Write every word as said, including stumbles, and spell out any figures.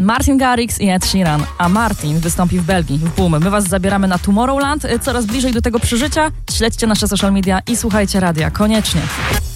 Martin Garrix i Ed Sheeran, a Martin wystąpi w Belgii, w Boom. My was zabieramy na Tomorrowland, coraz bliżej do tego przeżycia. Śledźcie nasze social media i słuchajcie radia, koniecznie.